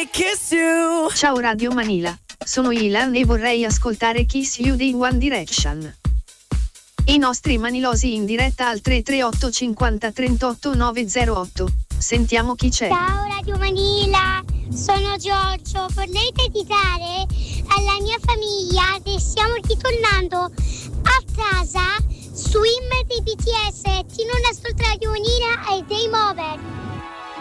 Kiss You. Ciao Radio Manila, sono Ilan e vorrei ascoltare Kiss You di One Direction. I nostri manilosi in diretta al 338 50 38 908. Sentiamo chi c'è. Ciao Radio Manila, sono Giorgio. Vorrei dedicare alla mia famiglia che stiamo ritornando a casa Swim dei BTS. Ti non ascolta Radio Manila e Game Over.